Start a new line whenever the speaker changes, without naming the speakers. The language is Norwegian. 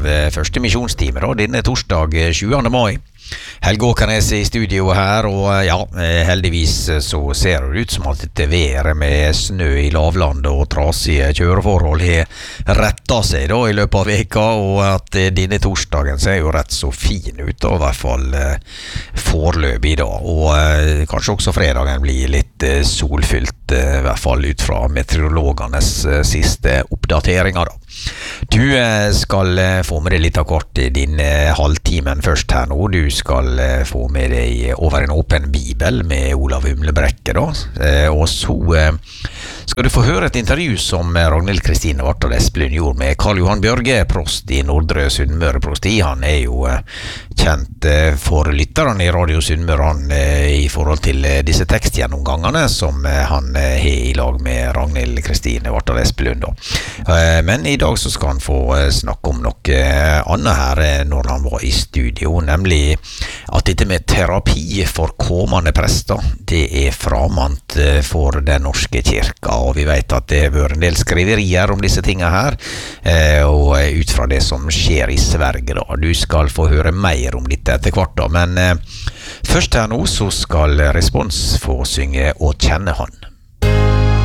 første misjonstime da, denne torsdag 7. mai. Helge Åkernes I studio her, og ja, heldigvis så ser det ut som at dette været med snø I lavlandet og trasige kjøreforhold har rettet seg da I løpet av veka, og at denne torsdagen ser jo rett så fin ut da, I hvert fall foreløpig da, og kanskje også fredagen blir litt solfylt, I hvert fall ut fra meteorologenes siste oppdateringer da. Du skal få med deg litt av kort I din halvtimen først her nå. Du skal få med deg over en åpen bibel med Olav Humlebrekke da. Og så skal du få høre et intervju som Ragnhild Kristine Vartdal Espelund gjorde med Karl Johan Bjørge, prost I Nordre Sunnmøre prosti. Han jo kjent for lytterne I Radio Sunnmøre I forhold til disse tekstgjennomgangene som han har I lag med Ragnhild Kristine Vartdal Espelund da. Men I dag så skal han få snakke om noe annet her når han var I studio, nemlig at dette med terapi for kommende prester, det framant for den norske kirka, og vi vet at det har vært en del skriverier om disse tingene her, og ut fra det som skjer I Sverige da. Du skal få høre mer om dette etter hvert da, men først her nå så skal Respons få synge «Å kjenne han».